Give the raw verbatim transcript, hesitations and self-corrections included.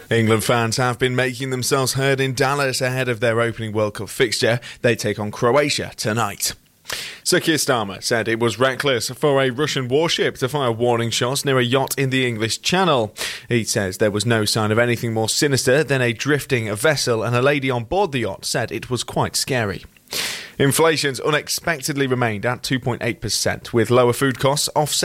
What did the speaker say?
England fans have been making themselves heard in Dallas ahead of their opening World Cup fixture. They take on Croatia tonight. Sir Keir Starmer said it was reckless for a Russian warship to fire warning shots near a yacht in the English Channel. He says there was no sign of anything more sinister than a drifting vessel, and a lady on board the yacht said it was quite scary. Inflation's unexpectedly remained at two point eight percent, with lower food costs offset